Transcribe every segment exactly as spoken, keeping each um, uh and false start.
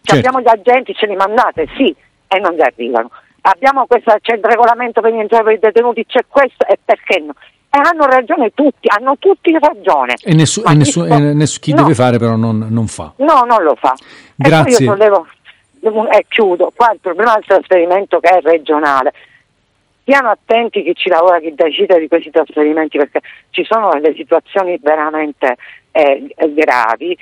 Certo. Abbiamo gli agenti, ce li mandate, sì, e non gli arrivano. Abbiamo questo, c'è il regolamento penitenziario per i detenuti, c'è questo, e perché no? E hanno ragione tutti, hanno tutti ragione. E, nessu- e, nessu- sto... e nessu- chi no. deve fare però non, non fa. No, non lo fa. Grazie. E poi io sollevo, e chiudo, qua il problema del trasferimento che è regionale. Stiano attenti chi ci lavora, chi decide di questi trasferimenti, perché ci sono delle situazioni veramente eh, gravi,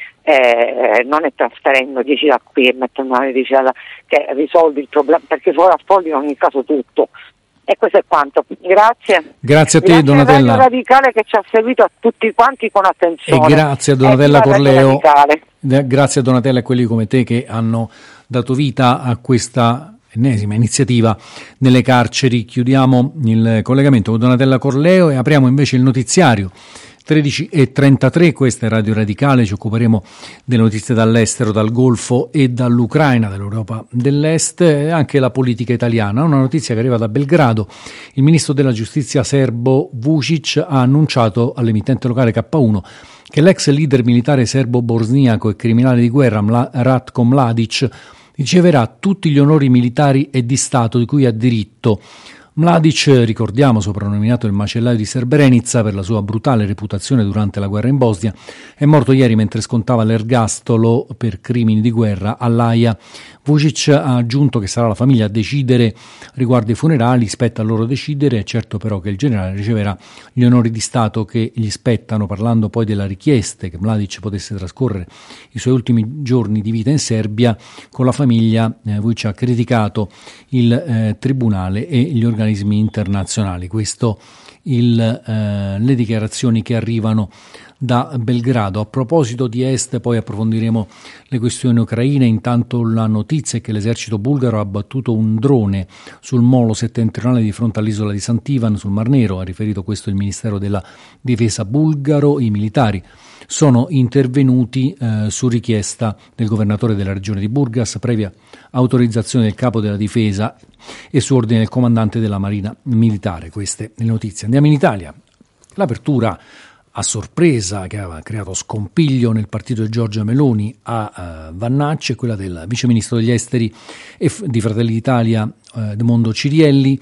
eh, non è trasferendo dieci da qui e mettendo una dieci da là che risolvi il problema, perché fuori affolli in ogni caso tutto. E questo è quanto. Grazie. Grazie a te, grazie Donatella. A Radicale che ci ha seguito a tutti quanti con attenzione. E grazie a Donatella Corleo. Grazie a Donatella e quelli come te che hanno dato vita a questa ennesima iniziativa nelle carceri. Chiudiamo il collegamento con Donatella Corleo e apriamo invece il notiziario. tredici e trentatré, questa è Radio Radicale, ci occuperemo delle notizie dall'estero, dal Golfo e dall'Ucraina, dell'Europa dell'Est e anche la politica italiana. Una notizia che arriva da Belgrado: il ministro della giustizia serbo Vučić ha annunciato all'emittente locale K uno che l'ex leader militare serbo-bosniaco e criminale di guerra Ratko Mladić riceverà tutti gli onori militari e di Stato di cui ha diritto. Mladić, ricordiamo, soprannominato il macellaio di Srebrenica per la sua brutale reputazione durante la guerra in Bosnia, è morto ieri mentre scontava l'ergastolo per crimini di guerra all'Aia. Vučić ha aggiunto che sarà la famiglia a decidere riguardo i funerali, spetta a loro decidere, è certo però che il generale riceverà gli onori di Stato che gli spettano, parlando poi della richiesta che Mladić potesse trascorrere i suoi ultimi giorni di vita in Serbia con la famiglia. eh, Vučić ha criticato il eh, tribunale e gli organismi internazionali. Questo il, eh, le dichiarazioni che arrivano da Belgrado. A proposito di Est, poi approfondiremo le questioni ucraine. Intanto la notizia è che l'esercito bulgaro ha abbattuto un drone sul molo settentrionale di fronte all'isola di Sant'Ivan sul Mar Nero, ha riferito questo il Ministero della Difesa bulgaro. I militari sono intervenuti eh, su richiesta del governatore della regione di Burgas, previa autorizzazione del capo della difesa e su ordine del comandante della Marina Militare. Queste le notizie. Andiamo in Italia. L'apertura a sorpresa che aveva creato scompiglio nel partito di Giorgia Meloni a uh, Vannacci è quella del viceministro degli esteri e f- di Fratelli d'Italia uh, Edmondo Cirielli.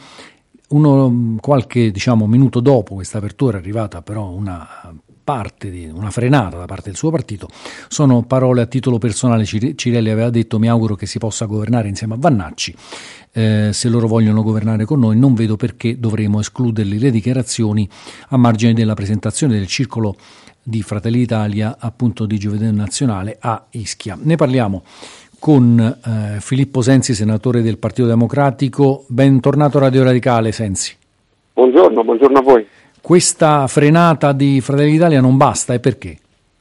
Uno, qualche diciamo minuto dopo questa apertura è arrivata però una parte di una frenata da parte del suo partito. Sono parole a titolo personale. Cirielli aveva detto: mi auguro che si possa governare insieme a Vannacci, eh, se loro vogliono governare con noi non vedo perché dovremo escluderli. Le dichiarazioni a margine della presentazione del circolo di Fratelli d'Italia appunto di Giovedì Nazionale a Ischia. Ne parliamo con eh, Filippo Sensi, senatore del Partito Democratico. Bentornato a Radio Radicale, Sensi. Buongiorno, buongiorno a voi. Questa frenata di Fratelli d'Italia non basta, e perché?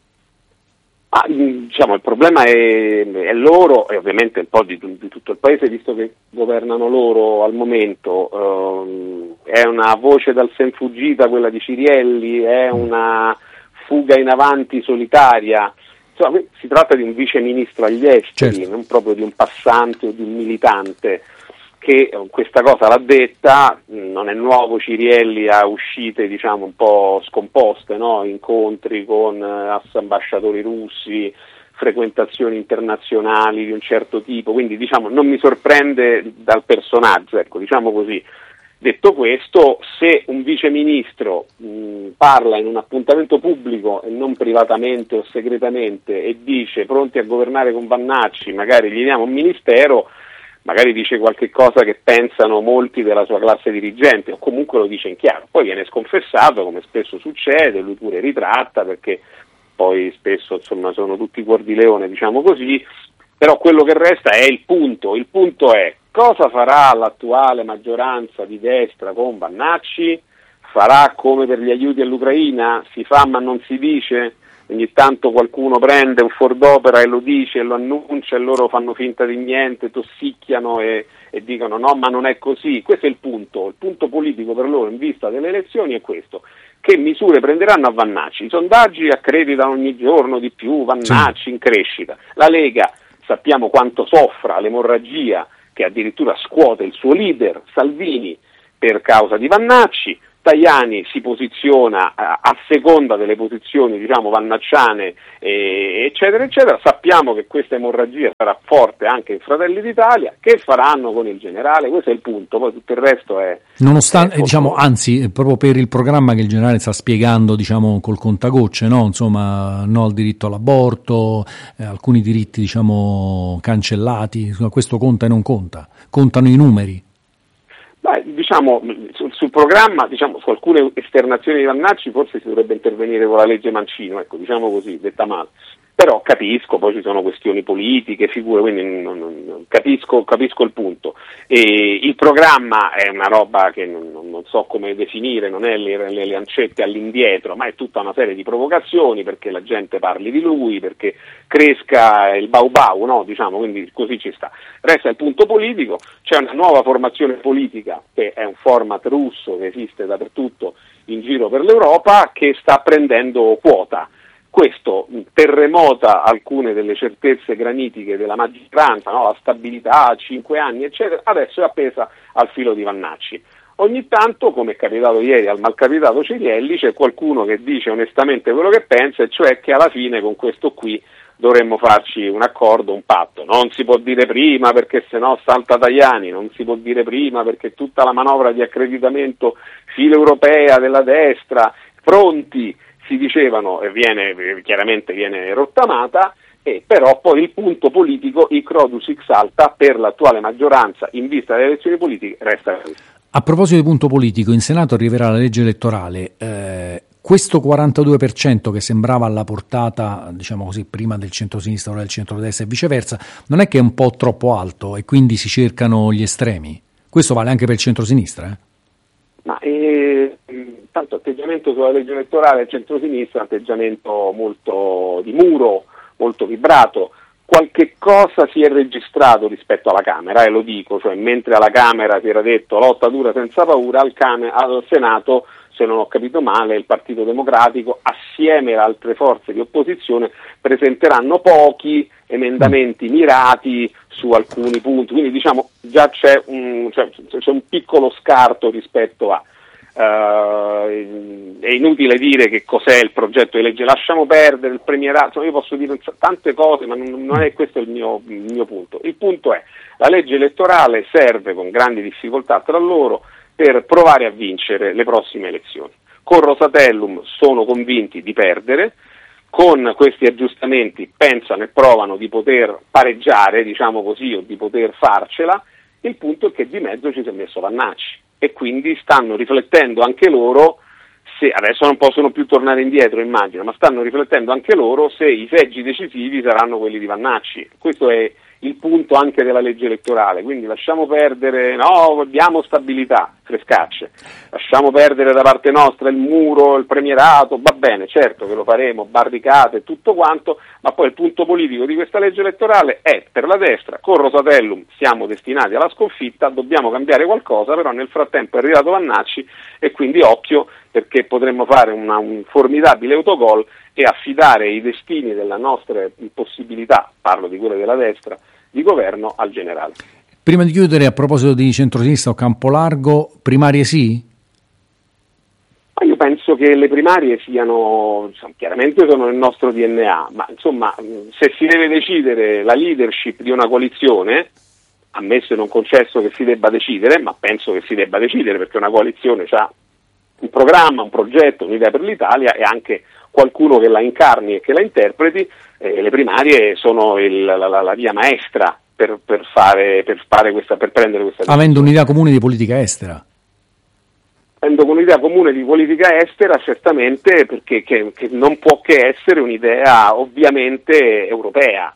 Ah, diciamo, il problema è, è loro e ovviamente un po' di, di tutto il paese, visto che governano loro al momento. Um, è una voce dal sen fuggita quella di Cirielli, è una fuga in avanti solitaria. Insomma, si tratta di un vice ministro agli esteri, certo, non proprio di un passante o di un militante, che questa cosa l'ha detta. Non è nuovo, Cirielli ha uscite diciamo un po' scomposte, no? Incontri con eh, ambasciatori russi, frequentazioni internazionali di un certo tipo, quindi diciamo non mi sorprende dal personaggio, ecco, diciamo così. Detto questo, se un vice ministro mh, parla in un appuntamento pubblico e non privatamente o segretamente e dice pronti a governare con Vannacci, magari gli diamo un ministero, magari dice qualche cosa che pensano molti della sua classe dirigente o comunque lo dice in chiaro, poi viene sconfessato come spesso succede, lui pure ritratta perché poi spesso insomma sono tutti cuor di leone, diciamo così, però quello che resta è il punto, il punto è cosa farà l'attuale maggioranza di destra con Vannacci? Farà come per gli aiuti all'Ucraina, si fa ma non si dice? Ogni tanto qualcuno prende un fuor d'opera e lo dice e lo annuncia e loro fanno finta di niente, tossicchiano e, e dicono no ma non è così. Questo è il punto, il punto politico per loro in vista delle elezioni è questo: che misure prenderanno a Vannacci? I sondaggi accreditano ogni giorno di più Vannacci sì. in crescita, la Lega sappiamo quanto soffra l'emorragia che addirittura scuote il suo leader Salvini per causa di Vannacci. Tajani si posiziona a, a seconda delle posizioni, diciamo, vannacciane, eh, eccetera, eccetera. Sappiamo che questa emorragia sarà forte anche in Fratelli d'Italia. Che faranno con il generale? Questo è il punto, poi tutto il resto è... Nonostante, è diciamo, anzi, proprio per il programma che il generale sta spiegando, diciamo, col contagocce, no? Insomma, no al diritto all'aborto, eh, alcuni diritti, diciamo, cancellati, questo conta e non conta, contano i numeri. Beh, diciamo, sul, sul programma, diciamo, su alcune esternazioni di Vannacci forse si dovrebbe intervenire con la legge Mancino, ecco, diciamo così, detta male. Però capisco, poi ci sono questioni politiche, figure, quindi non, non, capisco, capisco il punto. E il programma è una roba che non, non so come definire, non è le, le lancette all'indietro, ma è tutta una serie di provocazioni perché la gente parli di lui, perché cresca il bau bau, no? Diciamo, quindi così ci sta. Resta il punto politico, c'è una nuova formazione politica che è un format russo che esiste dappertutto in giro per l'Europa che sta prendendo quota. Questo terremota alcune delle certezze granitiche della maggioranza, no? La stabilità a cinque anni, eccetera, adesso è appesa al filo di Vannacci. Ogni tanto, come è capitato ieri al malcapitato Cirielli, c'è qualcuno che dice onestamente quello che pensa, e cioè che alla fine con questo qui dovremmo farci un accordo, un patto. Non si può dire prima perché sennò salta Tajani, non si può dire prima perché tutta la manovra di accreditamento filo-europea della destra, pronti, si dicevano, e viene, chiaramente viene rottamata, e però poi il punto politico, i Crodus X alta per l'attuale maggioranza in vista delle elezioni politiche resta questo. A proposito di punto politico, in Senato arriverà la legge elettorale, eh, questo quarantadue per cento che sembrava alla portata, diciamo così, prima del centro-sinistra o del centro-destra e viceversa, non è che è un po' troppo alto e quindi si cercano gli estremi? Questo vale anche per il centro-sinistra, eh? Ma eh, tanto atteggiamento sulla legge elettorale del centro-sinistra, atteggiamento molto di muro, molto vibrato. Qualche cosa si è registrato rispetto alla Camera, e lo dico, cioè mentre alla Camera si era detto lotta dura senza paura, al, Cam- al Senato, se non ho capito male, il Partito Democratico assieme ad altre forze di opposizione presenteranno pochi emendamenti mirati su alcuni punti, quindi diciamo già c'è un, cioè, c'è un piccolo scarto rispetto a... Uh, è inutile dire che cos'è il progetto di legge, lasciamo perdere il premierato, io posso dire tante cose ma non, non è questo il mio, il mio punto. Il punto è la legge elettorale serve con grandi difficoltà tra loro per provare a vincere le prossime elezioni. Con Rosatellum sono convinti di perdere, con questi aggiustamenti pensano e provano di poter pareggiare, diciamo così, o di poter farcela. Il punto è che di mezzo ci si è messo Vannacci e quindi stanno riflettendo anche loro, se adesso non possono più tornare indietro immagino, ma stanno riflettendo anche loro se i seggi decisivi saranno quelli di Vannacci. Questo è il punto anche della legge elettorale, quindi lasciamo perdere, no, abbiamo stabilità, frescacce, lasciamo perdere da parte nostra il muro, il premierato, va bene, certo che lo faremo, barricate, tutto quanto, ma poi il punto politico di questa legge elettorale è per la destra, con Rosatellum siamo destinati alla sconfitta, dobbiamo cambiare qualcosa, però nel frattempo è arrivato Vannacci e quindi occhio perché potremmo fare una, un formidabile autogol e affidare i destini della nostra possibilità, parlo di quelle della destra, di governo al generale. Prima di chiudere, a proposito di centrosinistra o campo largo, primarie sì? Ma io penso che le primarie siano, insomma, chiaramente sono nel nostro D N A, ma insomma se si deve decidere la leadership di una coalizione, ammesso e non concesso che si debba decidere, ma penso che si debba decidere perché una coalizione ha un programma, un progetto, un'idea per l'Italia e anche qualcuno che la incarni e che la interpreti, eh, le primarie sono il, la, la, la via maestra per, per, fare, per, fare questa, per prendere questa decisione. Avendo un'idea comune di politica estera. Avendo un'idea comune di politica estera, certamente, perché che, che non può che essere un'idea ovviamente europea.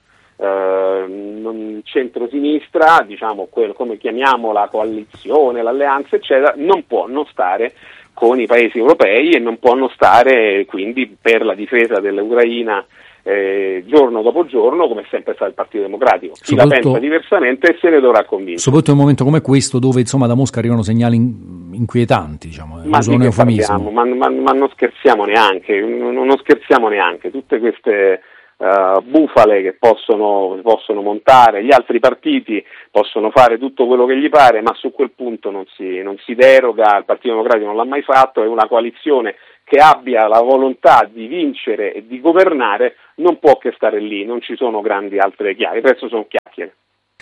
Uh, centro-sinistra, diciamo quello, come chiamiamo la coalizione, l'alleanza, eccetera, non può non stare con i paesi europei e non può non stare quindi per la difesa dell'Ucraina eh, giorno dopo giorno, come è sempre stato il Partito Democratico. Chi la pensa diversamente se ne dovrà convincere. Soprattutto in un momento come questo, dove insomma da Mosca arrivano segnali in, inquietanti, diciamo, ma, di che ma, ma, ma non scherziamo neanche, non, non scherziamo neanche, tutte queste uh, bufale che possono, possono montare, gli altri partiti possono fare tutto quello che gli pare, ma su quel punto non si, non si deroga, il Partito Democratico non l'ha mai fatto, è una coalizione che abbia la volontà di vincere e di governare non può che stare lì, non ci sono grandi altre chiavi, il resto sono chiacchiere.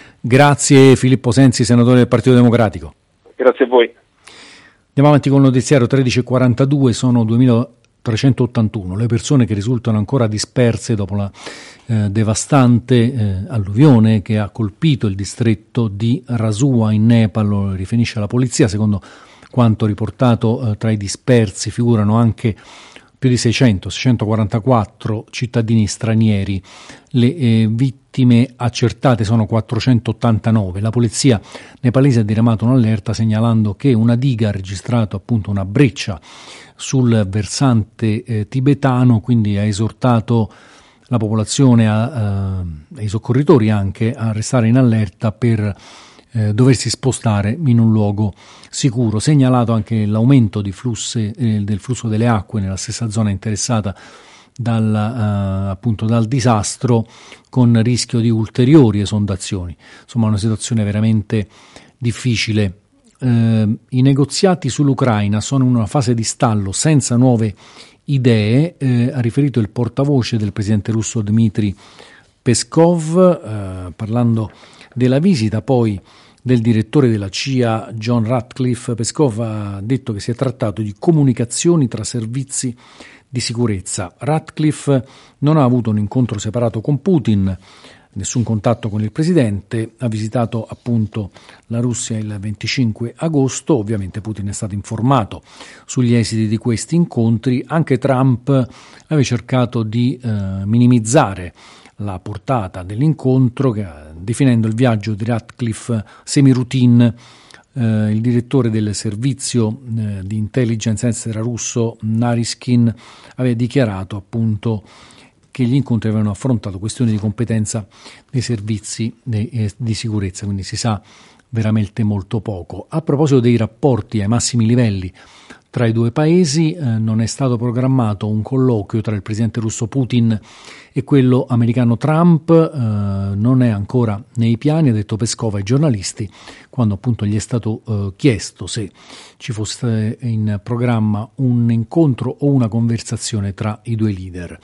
Grazie Filippo Sensi, senatore del Partito Democratico. Grazie a voi. Andiamo avanti con il notiziario. Tredici e quarantadue, sono duemilatrecentottantuno le persone che risultano ancora disperse dopo la eh, devastante eh, alluvione che ha colpito il distretto di Rasua in Nepal, lo riferisce la polizia. Secondo quanto riportato, eh, tra i dispersi figurano anche più di seicento, seicentoquarantaquattro cittadini stranieri. Le eh, vittime accertate sono quattrocentottantanove. La polizia nepalese ha diramato un'allerta segnalando che una diga ha registrato appunto una breccia sul versante eh, tibetano, quindi ha esortato la popolazione, a, a, ai soccorritori anche, a restare in allerta per Eh, doversi spostare in un luogo sicuro. Segnalato anche l'aumento di flussi, eh, del flusso delle acque nella stessa zona interessata dal, eh, appunto dal disastro, con rischio di ulteriori esondazioni. Insomma, una situazione veramente difficile. Eh, I negoziati sull'Ucraina sono in una fase di stallo senza nuove idee, eh, ha riferito il portavoce del presidente russo Dmitry Peskov, eh, parlando della visita poi del direttore della C I A John Ratcliffe. Peskov ha detto che si è trattato di comunicazioni tra servizi di sicurezza. Ratcliffe non ha avuto un incontro separato con Putin, nessun contatto con il presidente, ha visitato appunto la Russia il venticinque agosto, ovviamente Putin è stato informato sugli esiti di questi incontri. Anche Trump aveva cercato di eh, minimizzare la portata dell'incontro, definendo il viaggio di Ratcliffe semi-routine. Eh, il direttore del servizio eh, di intelligence estera russo Naryshkin aveva dichiarato appunto che gli incontri avevano affrontato questioni di competenza dei servizi di, eh, di sicurezza, quindi si sa veramente molto poco. A proposito dei rapporti ai massimi livelli tra i due paesi, eh, non è stato programmato un colloquio tra il presidente russo Putin e quello americano Trump, eh, non è ancora nei piani, ha detto Peskov ai giornalisti, quando appunto gli è stato eh, chiesto se ci fosse in programma un incontro o una conversazione tra i due leader.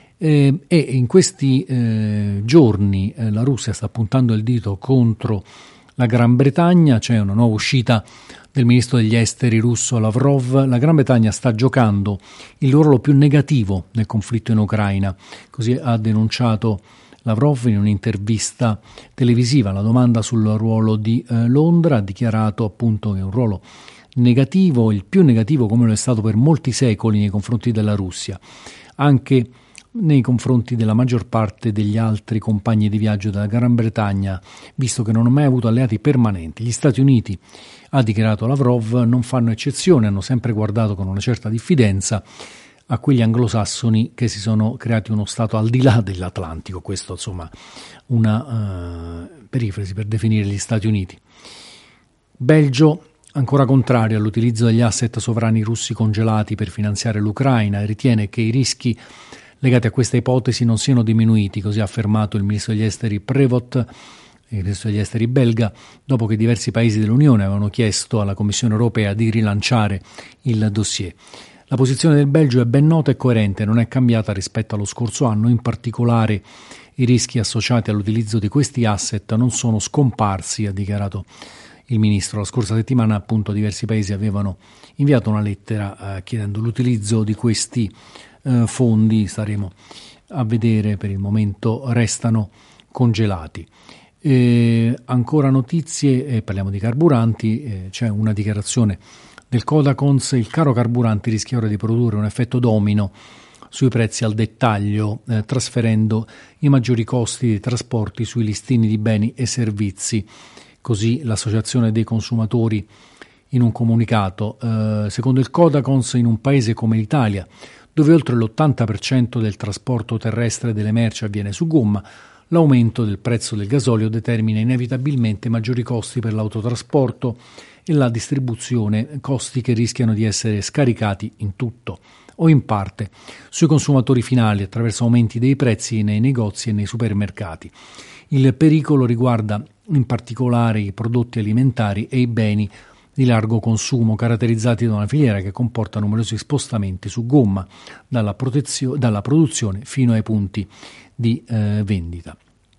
Eh, e in questi eh, giorni eh, la Russia sta puntando il dito contro la Gran Bretagna. C'è una nuova uscita del ministro degli esteri russo Lavrov. La Gran Bretagna sta giocando il ruolo più negativo nel conflitto in Ucraina, così ha denunciato Lavrov in un'intervista televisiva. La domanda sul ruolo di eh, Londra, ha dichiarato appunto che è un ruolo negativo, il più negativo come lo è stato per molti secoli nei confronti della Russia, anche nei confronti della maggior parte degli altri compagni di viaggio della Gran Bretagna, visto che non ha mai avuto alleati permanenti. Gli Stati Uniti, ha dichiarato Lavrov, non fanno eccezione, hanno sempre guardato con una certa diffidenza a quegli anglosassoni che si sono creati uno stato al di là dell'Atlantico. Questo insomma una uh, perifrasi per definire gli Stati Uniti. Belgio ancora contrario all'utilizzo degli asset sovrani russi congelati per finanziare l'Ucraina e ritiene che i rischi legati a questa ipotesi non siano diminuiti, così ha affermato il ministro degli esteri Prevot, il ministro degli esteri belga, dopo che diversi paesi dell'Unione avevano chiesto alla Commissione europea di rilanciare il dossier. La posizione del Belgio è ben nota e coerente, non è cambiata rispetto allo scorso anno. In particolare i rischi associati all'utilizzo di questi asset non sono scomparsi, ha dichiarato il ministro. La scorsa settimana appunto diversi paesi avevano inviato una lettera eh, chiedendo l'utilizzo di questi eh, fondi. Staremo a vedere, per il momento restano congelati. Eh, ancora notizie, eh, parliamo di carburanti, eh, c'è una dichiarazione del Codacons: il caro carburanti rischia ora di produrre un effetto domino sui prezzi al dettaglio, eh, trasferendo i maggiori costi dei trasporti sui listini di beni e servizi. Così l'associazione dei consumatori in un comunicato. Eh, secondo il Codacons, in un paese come l'Italia, dove oltre l'ottanta per cento del trasporto terrestre delle merci avviene su gomma, l'aumento del prezzo del gasolio determina inevitabilmente maggiori costi per l'autotrasporto e la distribuzione, costi che rischiano di essere scaricati in tutto. o in parte sui consumatori finali attraverso aumenti dei prezzi nei negozi e nei supermercati. Il pericolo riguarda in particolare i prodotti alimentari e i beni di largo consumo, caratterizzati da una filiera che comporta numerosi spostamenti su gomma dalla, protezio- dalla produzione fino ai punti di eh, vendita.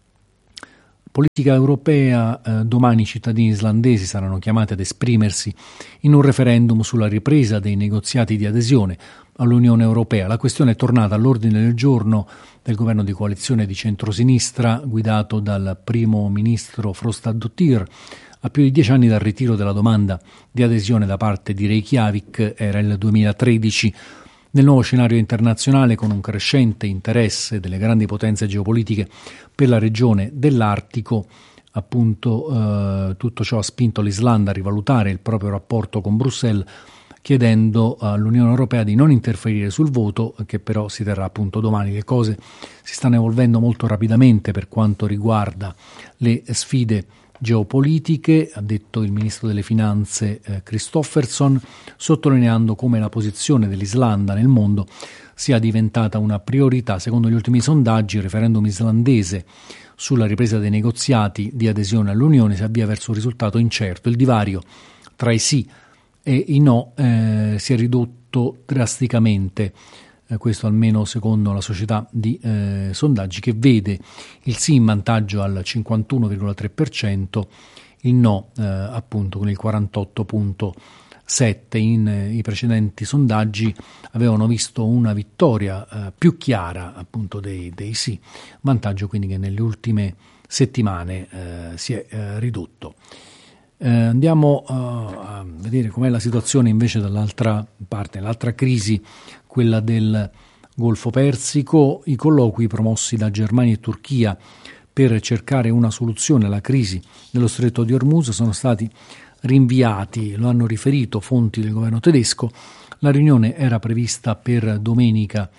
Politica europea, eh, domani i cittadini islandesi saranno chiamati ad esprimersi in un referendum sulla ripresa dei negoziati di adesione all'Unione Europea. La questione è tornata all'ordine del giorno del governo di coalizione di centrosinistra guidato dal primo ministro Frostadottir a più di dieci anni dal ritiro della domanda di adesione da parte di Reykjavik, era il duemilatredici. Nel nuovo scenario internazionale, con un crescente interesse delle grandi potenze geopolitiche per la regione dell'Artico, appunto eh, tutto ciò ha spinto l'Islanda a rivalutare il proprio rapporto con Bruxelles, chiedendo all'Unione Europea di non interferire sul voto, che però si terrà appunto domani. Le cose si stanno evolvendo molto rapidamente per quanto riguarda le sfide geopolitiche, ha detto il ministro delle finanze eh, Kristoffersson, sottolineando come la posizione dell'Islanda nel mondo sia diventata una priorità. Secondo gli ultimi sondaggi, il referendum islandese sulla ripresa dei negoziati di adesione all'Unione si avvia verso un risultato incerto. Il divario tra i sì e i no eh, si è ridotto drasticamente, eh, questo almeno secondo la società di eh, sondaggi, che vede il sì in vantaggio al cinquantuno virgola tre per cento, il no eh, appunto con il quarantotto virgola sette per cento. In eh, i precedenti sondaggi avevano visto una vittoria eh, più chiara appunto dei, dei sì, vantaggio quindi che nelle ultime settimane eh, si è eh, ridotto. Eh, andiamo uh, a vedere com'è la situazione invece dall'altra parte, l'altra crisi, quella del Golfo Persico. I colloqui promossi da Germania e Turchia per cercare una soluzione alla crisi dello Stretto di Hormuz sono stati rinviati, lo hanno riferito fonti del governo tedesco. La riunione era prevista per domenica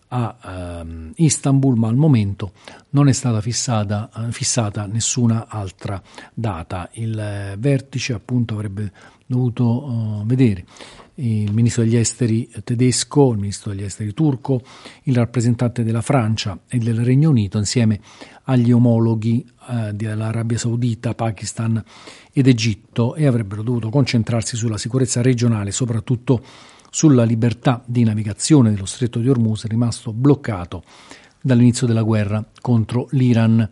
a uh, Istanbul, ma al momento non è stata fissata, uh, fissata nessuna altra data. Il uh, vertice appunto avrebbe dovuto uh, vedere il ministro degli esteri tedesco, il ministro degli esteri turco, il rappresentante della Francia e del Regno Unito insieme agli omologhi uh, dell'Arabia Saudita, Pakistan ed Egitto, e avrebbero dovuto concentrarsi sulla sicurezza regionale, soprattutto sulla libertà di navigazione dello Stretto di Hormuz, rimasto bloccato dall'inizio della guerra contro l'Iran,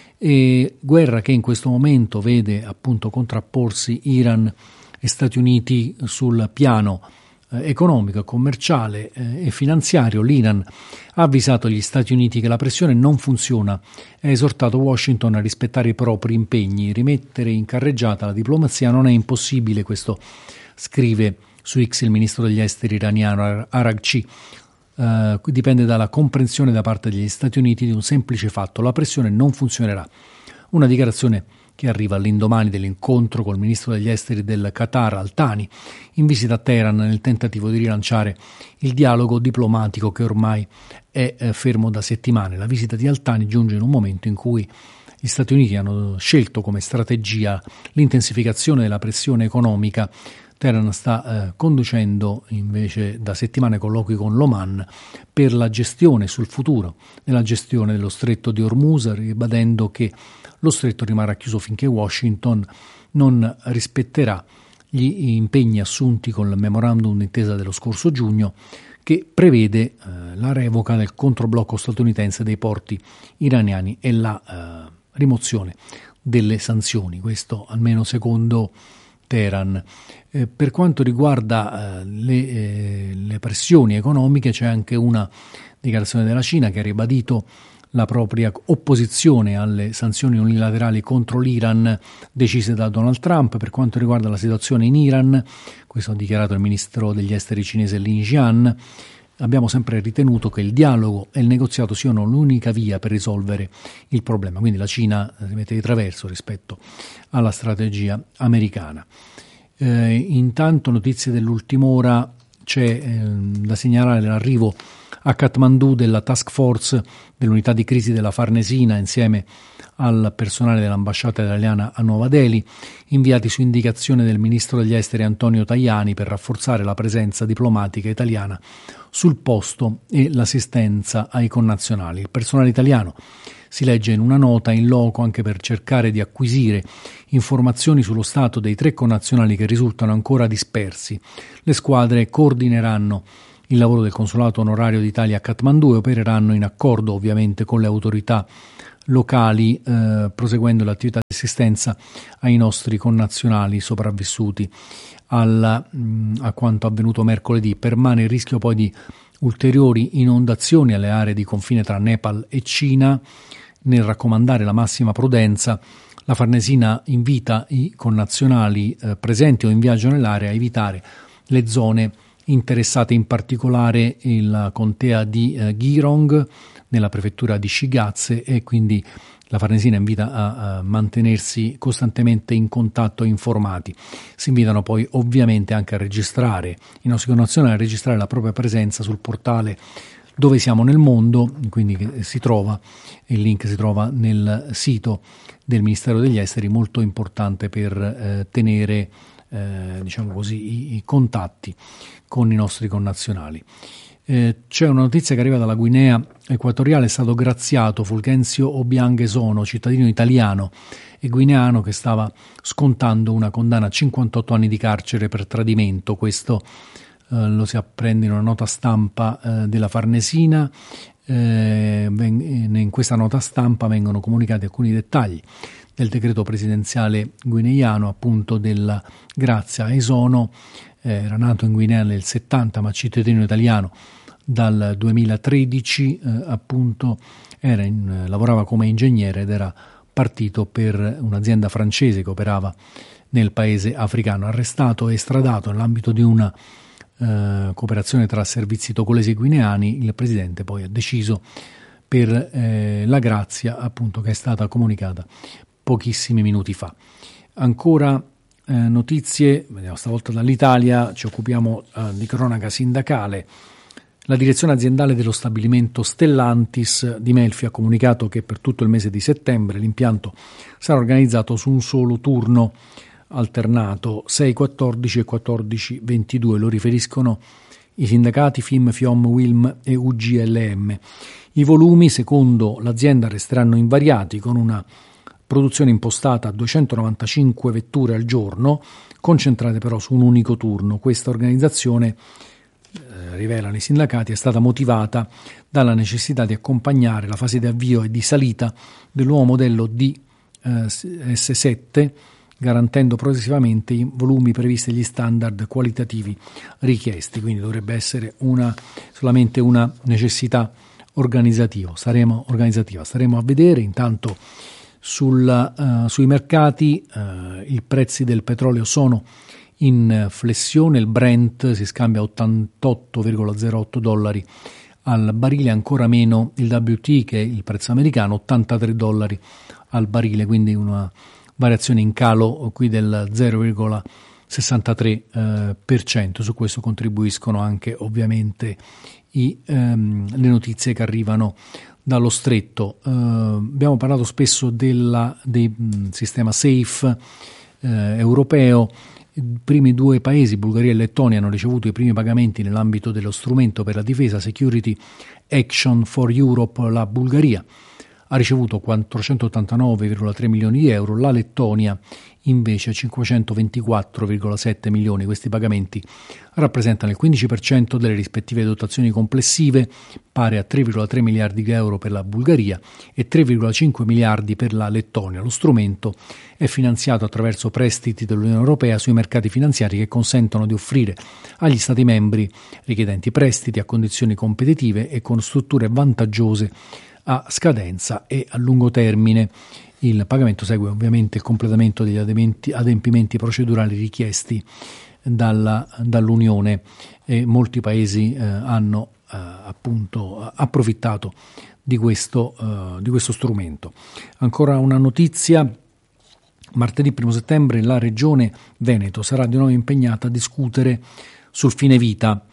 e guerra che in questo momento vede appunto contrapporsi Iran e Stati Uniti sul piano eh, economico, commerciale eh, e finanziario. L'Iran ha avvisato gli Stati Uniti che la pressione non funziona e ha esortato Washington a rispettare i propri impegni. Rimettere in carreggiata la diplomazia non è impossibile, questo scrive su X il ministro degli esteri iraniano Araghchi. Uh, dipende dalla comprensione da parte degli Stati Uniti di un semplice fatto: la pressione non funzionerà. Una dichiarazione che arriva all'indomani dell'incontro col ministro degli esteri del Qatar Al-Thani in visita a Teheran, nel tentativo di rilanciare il dialogo diplomatico che ormai è eh, fermo da settimane. La visita di Al-Thani giunge in un momento in cui gli Stati Uniti hanno scelto come strategia l'intensificazione della pressione economica. Teheran sta eh, conducendo invece da settimane colloqui con l'Oman per la gestione sul futuro della gestione dello Stretto di Hormuz, ribadendo che lo stretto rimarrà chiuso finché Washington non rispetterà gli impegni assunti con il memorandum d'intesa dello scorso giugno, che prevede eh, la revoca del controblocco statunitense dei porti iraniani e la eh, rimozione delle sanzioni. Questo almeno secondo Teheran. Eh, per quanto riguarda eh, le, eh, le pressioni economiche, c'è anche una dichiarazione della Cina che ha ribadito la propria opposizione alle sanzioni unilaterali contro l'Iran decise da Donald Trump. Per quanto riguarda la situazione in Iran, questo ha dichiarato il ministro degli esteri cinese Lin Jian, abbiamo sempre ritenuto che il dialogo e il negoziato siano l'unica via per risolvere il problema. Quindi la Cina si mette di traverso rispetto alla strategia americana. Eh, intanto notizie dell'ultima ora, c'è eh, da segnalare l'arrivo a Kathmandu della task force dell'unità di crisi della Farnesina insieme al personale dell'ambasciata italiana a Nuova Delhi, inviati su indicazione del ministro degli esteri Antonio Tajani per rafforzare la presenza diplomatica italiana sul posto e l'assistenza ai connazionali. Il personale italiano, si legge in una nota, in loco anche per cercare di acquisire informazioni sullo stato dei tre connazionali che risultano ancora dispersi. Le squadre coordineranno il lavoro del consolato onorario d'Italia a Kathmandu e opereranno in accordo ovviamente con le autorità locali, eh, proseguendo l'attività di assistenza ai nostri connazionali sopravvissuti alla, mh, a quanto avvenuto mercoledì. Permane il rischio poi di ulteriori inondazioni alle aree di confine tra Nepal e Cina. Nel raccomandare la massima prudenza, la Farnesina invita i connazionali eh, presenti o in viaggio nell'area a evitare le zone interessate, in particolare la contea di eh, Girong nella prefettura di Shigatse, e quindi la Farnesina invita a, a mantenersi costantemente in contatto e informati. Si invitano poi ovviamente anche a registrare, i nostri connazionali a registrare la propria presenza sul portale Dove siamo nel mondo, quindi si trova, il link si trova nel sito del Ministero degli Esteri, molto importante per eh, tenere eh, diciamo così, i, i contatti con i nostri connazionali. Eh, c'è una notizia che arriva dalla Guinea Equatoriale. È stato graziato Fulgenzio Obiang Esono, cittadino italiano e guineano che stava scontando una condanna a cinquantotto anni di carcere per tradimento. Questo eh, lo si apprende in una nota stampa eh, della Farnesina. Eh, in questa nota stampa vengono comunicati alcuni dettagli del decreto presidenziale guineano, appunto della grazia a Esono. Eh, era nato in Guinea nel settanta, ma cittadino italiano dal duemilatredici, eh, appunto era in, lavorava come ingegnere ed era partito per un'azienda francese che operava nel paese africano. Arrestato e estradato nell'ambito di una eh, cooperazione tra servizi togolesi e guineani, il presidente poi ha deciso per eh, la grazia, appunto, che è stata comunicata pochissimi minuti fa. Ancora Eh, notizie, vediamo stavolta dall'Italia, ci occupiamo eh, di cronaca sindacale. La direzione aziendale dello stabilimento Stellantis di Melfi ha comunicato che per tutto il mese di settembre l'impianto sarà organizzato su un solo turno alternato sei quattordici e quattordici ventidue, lo riferiscono i sindacati F I M, FIOM, WILM e U G L M. I volumi, secondo l'azienda, resteranno invariati, con una produzione impostata a duecentonovantacinque vetture al giorno, concentrate però su un unico turno. Questa organizzazione, eh, rivelano i sindacati, è stata motivata dalla necessità di accompagnare la fase di avvio e di salita del nuovo modello D S sette, garantendo progressivamente i volumi previsti e gli standard qualitativi richiesti. Quindi dovrebbe essere una, solamente una necessità organizzativa. Staremo, organizzativa. Staremo a vedere. Intanto Sul, uh, sui mercati uh, i prezzi del petrolio sono in flessione. Il Brent si scambia a ottantotto virgola zero otto dollari al barile, ancora meno il W T, che è il prezzo americano, ottantatré dollari al barile, quindi una variazione in calo qui del zero virgola sessantatré per cento. Su questo contribuiscono anche ovviamente i, um, le notizie che arrivano dallo stretto. Uh, abbiamo parlato spesso del mh, sistema SAFE eh, europeo. I primi due paesi, Bulgaria e Lettonia, hanno ricevuto i primi pagamenti nell'ambito dello strumento per la difesa Security Action for Europe. La Bulgaria ha ricevuto quattrocentottantanove virgola tre milioni di euro, la Lettonia invece cinquecentoventiquattro virgola sette milioni. Questi pagamenti rappresentano il quindici per cento delle rispettive dotazioni complessive, pari a tre virgola tre miliardi di euro per la Bulgaria e tre virgola cinque miliardi per la Lettonia. Lo strumento è finanziato attraverso prestiti dell'Unione Europea sui mercati finanziari che consentono di offrire agli Stati membri richiedenti prestiti a condizioni competitive e con strutture vantaggiose a scadenza e a lungo termine. Il pagamento segue ovviamente il completamento degli adempimenti, adempimenti procedurali richiesti dalla, dall'Unione, e molti paesi eh, hanno eh, appunto approfittato di questo, eh, di questo strumento. Ancora una notizia: martedì primo settembre la Regione Veneto sarà di nuovo impegnata a discutere sul fine vita.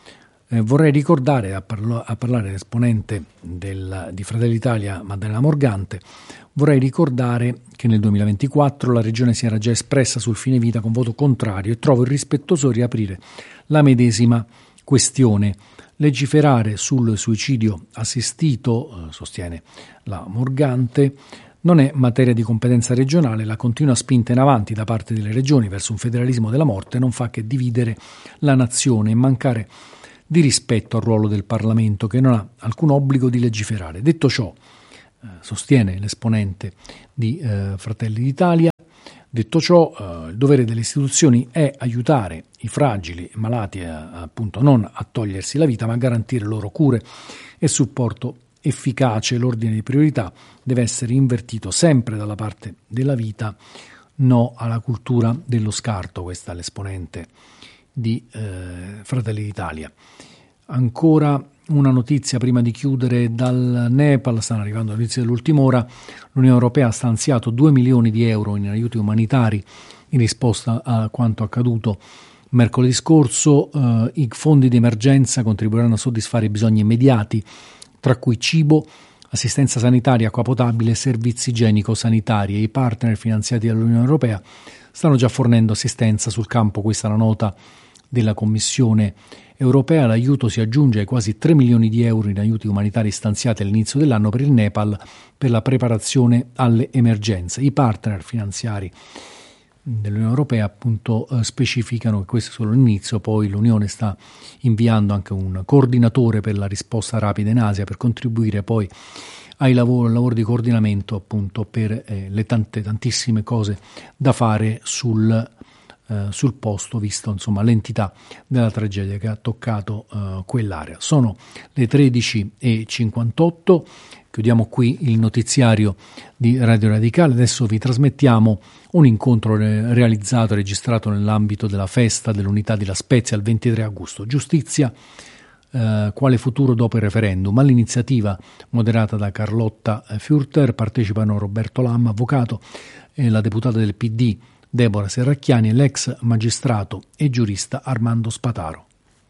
Eh, vorrei ricordare, a, parlo, a parlare l'esponente del, di Fratelli d'Italia, Maddalena Morgante, vorrei ricordare che nel duemilaventiquattro la Regione si era già espressa sul fine vita con voto contrario e trovo irrispettoso riaprire la medesima questione. Legiferare sul suicidio assistito, eh, sostiene la Morgante, non è materia di competenza regionale. La continua spinta in avanti da parte delle regioni verso un federalismo della morte non fa che dividere la nazione e mancare di rispetto al ruolo del Parlamento, che non ha alcun obbligo di legiferare. Detto ciò, eh, sostiene l'esponente di eh, Fratelli d'Italia, detto ciò, eh, il dovere delle istituzioni è aiutare i fragili e malati a, appunto non a togliersi la vita, ma a garantire loro cure e supporto efficace. L'ordine di priorità deve essere invertito sempre dalla parte della vita, no alla cultura dello scarto. Questa è l'esponente di eh, Fratelli d'Italia. Ancora una notizia prima di chiudere dal Nepal, stanno arrivando notizie dell'ultima ora. L'Unione Europea ha stanziato due milioni di euro in aiuti umanitari in risposta a quanto accaduto mercoledì scorso. Eh, i fondi di emergenza contribuiranno a soddisfare i bisogni immediati, tra cui cibo, assistenza sanitaria, acqua potabile e servizi igienico-sanitari, e i partner finanziati dall'Unione Europea stanno già fornendo assistenza sul campo. Questa è la nota della Commissione europea. L'aiuto si aggiunge ai quasi tre milioni di euro in aiuti umanitari stanziati all'inizio dell'anno per il Nepal per la preparazione alle emergenze. I partner finanziari dell'Unione Europea appunto eh, specificano che questo è solo l'inizio, poi l'Unione sta inviando anche un coordinatore per la risposta rapida in Asia per contribuire poi ai lavori, al lavoro di coordinamento appunto per eh, le tante tantissime cose da fare sul Uh, sul posto, visto insomma l'entità della tragedia che ha toccato uh, quell'area. Sono le tredici e cinquantotto, chiudiamo qui il notiziario di Radio Radicale. Adesso vi trasmettiamo un incontro re- realizzato e registrato nell'ambito della festa dell'Unità di La Spezia il ventitré agosto. Giustizia, uh, quale futuro dopo il referendum? All'iniziativa moderata da Carlotta Fürter partecipano Roberto Lamma, avvocato, e la deputata del P D Deborah Serracchiani e l'ex magistrato e giurista Armando Spataro.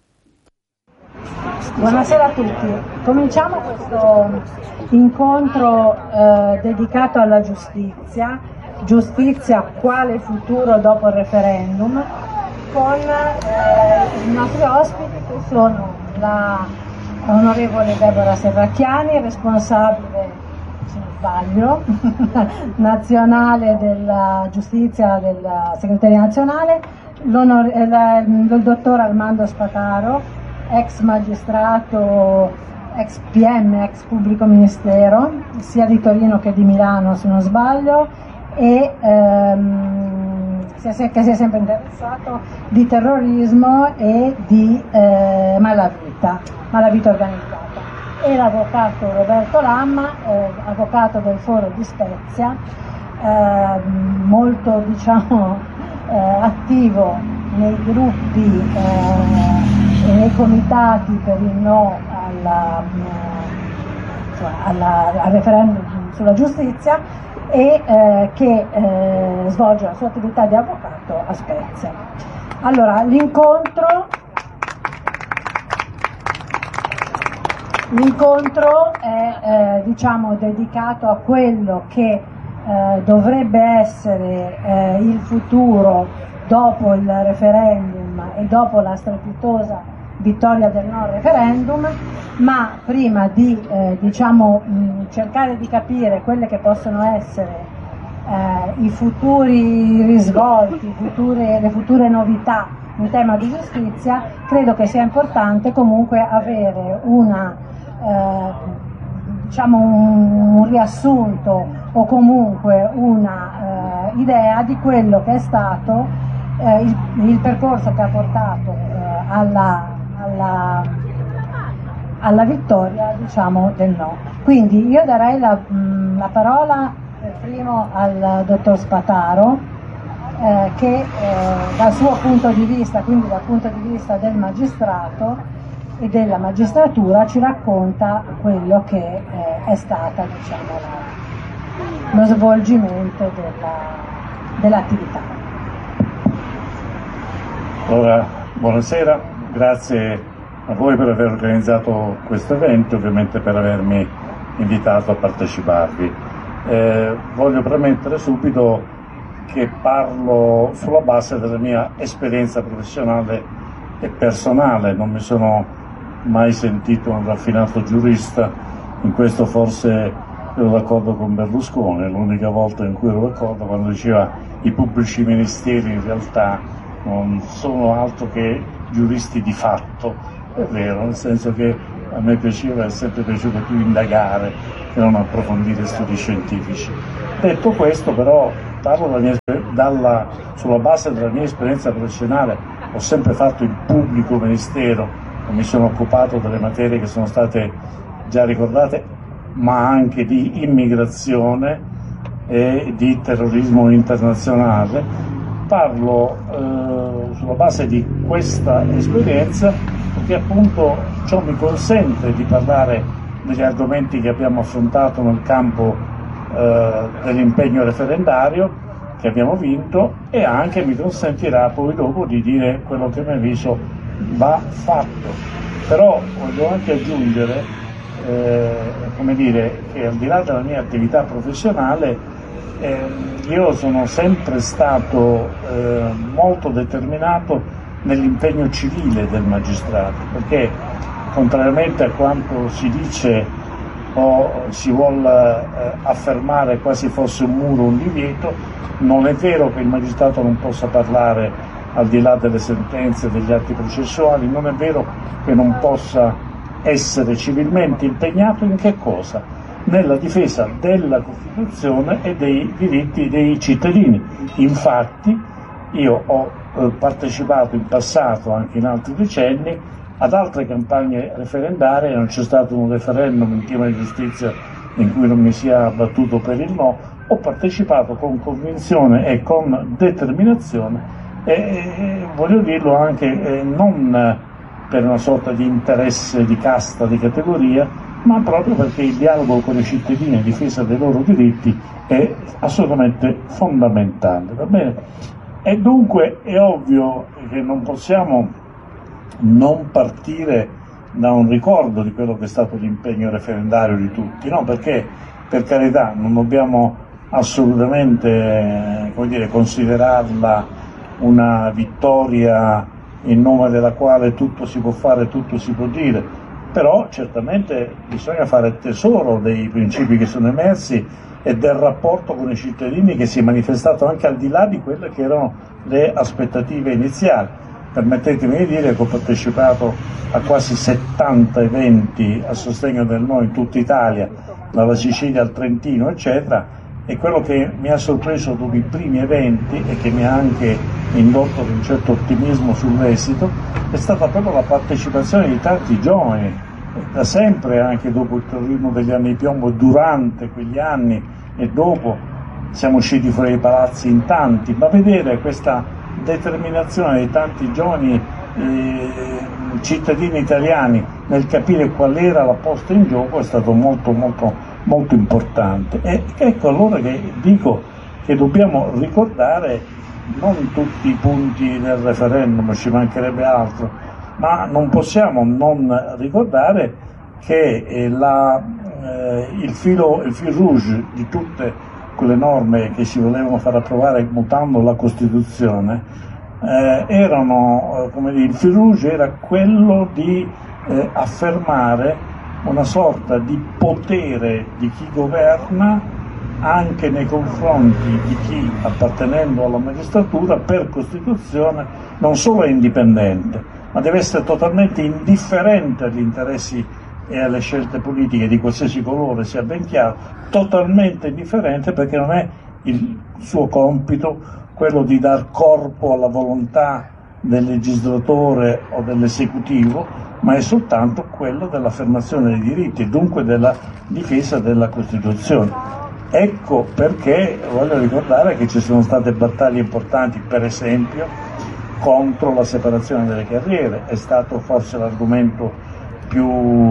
Buonasera a tutti. Cominciamo questo incontro eh, dedicato alla giustizia, giustizia quale futuro dopo il referendum, con eh, i nostri ospiti che sono la onorevole Deborah Serracchiani, responsabile, se non sbaglio, nazionale della giustizia della segreteria nazionale, il dottor Armando Spataro, ex magistrato, ex P M, ex pubblico ministero, sia di Torino che di Milano se non sbaglio, e ehm, che si è sempre interessato di terrorismo e di eh, malavita, malavita organizzata. E l'avvocato Roberto Lamma, eh, avvocato del Foro di Spezia, eh, molto diciamo eh, attivo nei gruppi eh, e nei comitati per il no alla, cioè alla, al referendum sulla giustizia, e eh, che eh, svolge la sua attività di avvocato a Spezia. Allora, l'incontro L'incontro è eh, diciamo dedicato a quello che eh, dovrebbe essere eh, il futuro dopo il referendum e dopo la strepitosa vittoria del no referendum, ma prima di eh, diciamo mh, cercare di capire quelle che possono essere eh, i futuri risvolti, i future, le future novità in tema di giustizia, credo che sia importante comunque avere una Eh, diciamo un, un riassunto o comunque una eh, idea di quello che è stato eh, il, il percorso che ha portato eh, alla, alla, alla vittoria diciamo del no. Quindi io darei la, mh, la parola per primo al dottor Spataro eh, che eh, dal suo punto di vista, quindi dal punto di vista del magistrato e della magistratura, ci racconta quello che eh, è stata diciamo, la, lo svolgimento della, dell'attività. Allora, buonasera, grazie a voi per aver organizzato questo evento, ovviamente per avermi invitato a parteciparvi. Eh, voglio premettere subito che parlo sulla base della mia esperienza professionale e personale, non mi sono mai sentito un raffinato giurista, in questo forse ero d'accordo con Berlusconi, l'unica volta in cui ero d'accordo quando diceva i pubblici ministeri in realtà non sono altro che giuristi di fatto. È vero, nel senso che a me piaceva, è sempre piaciuto più indagare che non approfondire studi scientifici. Detto questo, però, parlo dalla mia, dalla, sulla base della mia esperienza professionale. Ho sempre fatto il pubblico ministero, mi sono occupato delle materie che sono state già ricordate, ma anche di immigrazione e di terrorismo internazionale. Parlo eh, sulla base di questa esperienza perché appunto ciò mi consente di parlare degli argomenti che abbiamo affrontato nel campo eh, dell'impegno referendario che abbiamo vinto, e anche mi consentirà poi dopo di dire quello che a mio avviso va fatto. Però voglio anche aggiungere eh, come dire, che al di là della mia attività professionale eh, io sono sempre stato eh, molto determinato nell'impegno civile del magistrato, perché contrariamente a quanto si dice o si vuole eh, affermare quasi fosse un muro, un divieto, non è vero che il magistrato non possa parlare al di là delle sentenze, degli atti processuali, non è vero che non possa essere civilmente impegnato in che cosa? Nella difesa della Costituzione e dei diritti dei cittadini. Infatti io ho eh, partecipato in passato, anche in altri decenni, ad altre campagne referendarie. Non c'è stato un referendum in tema di giustizia in cui non mi sia battuto per il no. Ho partecipato con convinzione e con determinazione e, e voglio dirlo anche eh, non per una sorta di interesse di casta, di categoria, ma proprio perché il dialogo con i cittadini in difesa dei loro diritti è assolutamente fondamentale, va bene? E dunque è ovvio che non possiamo non partire da un ricordo di quello che è stato l'impegno referendario di tutti, no? Perché, per carità, non dobbiamo assolutamente, come dire, considerarla una vittoria in nome della quale tutto si può fare, tutto si può dire, però certamente bisogna fare tesoro dei principi che sono emersi e del rapporto con i cittadini che si è manifestato anche al di là di quelle che erano le aspettative iniziali. Permettetemi di dire che ho partecipato a quasi settanta eventi a sostegno del no in tutta Italia, dalla Sicilia al Trentino, eccetera, e quello che mi ha sorpreso dopo i primi eventi e che mi ha anche indotto ad un certo ottimismo sull'esito è stata proprio la partecipazione di tanti giovani. Da sempre, anche dopo il terrorismo degli anni di piombo, durante quegli anni e dopo, siamo usciti fuori dai palazzi in tanti, ma vedere questa determinazione di tanti giovani eh, cittadini italiani nel capire qual era la posta in gioco è stato molto molto molto importante. E ecco allora che dico che dobbiamo ricordare non tutti i punti del referendum, ci mancherebbe altro, ma non possiamo non ricordare che eh, la, eh, il filo il fil rouge di tutte quelle norme che si volevano far approvare mutando la Costituzione eh, erano, eh, come dire, il fil rouge era quello di eh, affermare una sorta di potere di chi governa anche nei confronti di chi, appartenendo alla magistratura, per Costituzione non solo è indipendente, ma deve essere totalmente indifferente agli interessi e alle scelte politiche di qualsiasi colore, sia ben chiaro, totalmente indifferente, perché non è il suo compito quello di dar corpo alla volontà del legislatore o dell'esecutivo, ma è soltanto quello dell'affermazione dei diritti e dunque della difesa della Costituzione. Ecco perché voglio ricordare che ci sono state battaglie importanti, per esempio contro la separazione delle carriere, è stato forse l'argomento più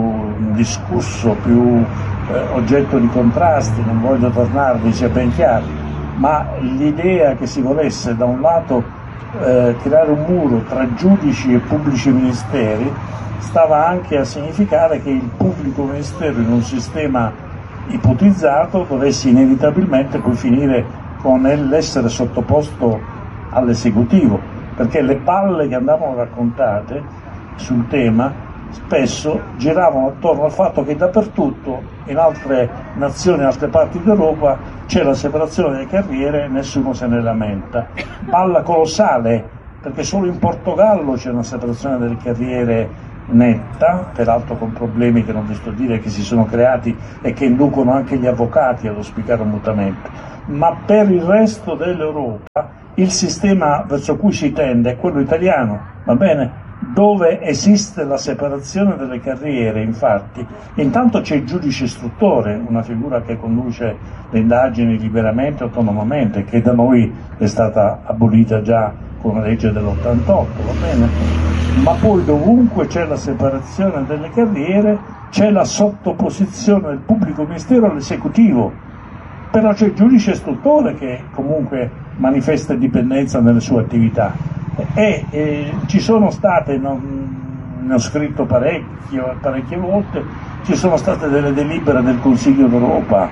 discusso, più eh, oggetto di contrasti, non voglio tornarvi, sia ben chiaro, ma l'idea che si volesse da un lato eh, creare un muro tra giudici e pubblici ministeri stava anche a significare che il pubblico ministero in un sistema ipotizzato dovesse inevitabilmente poi finire con l'essere sottoposto all'esecutivo, perché le balle che andavano raccontate sul tema spesso giravano attorno al fatto che dappertutto, in altre nazioni, in altre parti d'Europa, c'è la separazione delle carriere e nessuno se ne lamenta. Balla colossale, perché solo in Portogallo c'è una separazione delle carriere netta, peraltro con problemi che non vi sto a dire che si sono creati e che inducono anche gli avvocati ad auspicare un mutamento, ma per il resto dell'Europa il sistema verso cui si tende è quello italiano, va bene? Dove esiste la separazione delle carriere, infatti, intanto c'è il giudice istruttore, una figura che conduce le indagini liberamente e autonomamente, che da noi è stata abolita già con la legge dell'ottantotto, va bene? Ma poi dovunque c'è la separazione delle carriere c'è la sottoposizione del pubblico ministero all'esecutivo, però c'è il giudice istruttore che comunque manifesta indipendenza nelle sue attività. E eh, ci sono state, non, ne ho scritto parecchio, parecchie volte, ci sono state delle delibere del Consiglio d'Europa